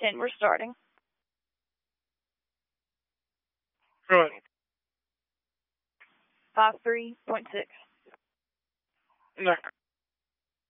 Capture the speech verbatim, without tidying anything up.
ten, we're starting. Good. five three point six. No.